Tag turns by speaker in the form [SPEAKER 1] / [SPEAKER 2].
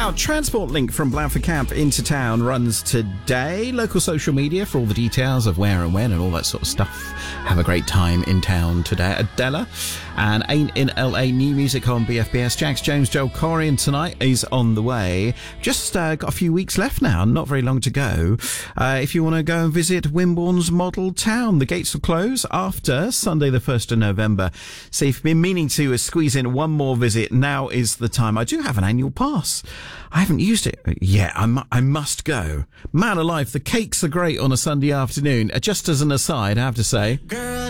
[SPEAKER 1] Now, Transport Link from Blandford Camp into town runs today. Local social media for all the details of where and when and all that sort of stuff. Have a great time in town today. Adela and Ain't in LA, new music on BFBS. Jax Jones, Joel Corey, and tonight is on the way. Just got a few weeks left now, not very long to go. If you want to go and visit Wimborne's model town, the gates will close after Sunday the 1st of November. So if you've been meaning to squeeze in one more visit, now is the time. I do have an annual pass. I haven't used it yet. I must go. Man alive, the cakes are great on a Sunday afternoon. Just as an aside, I have to say.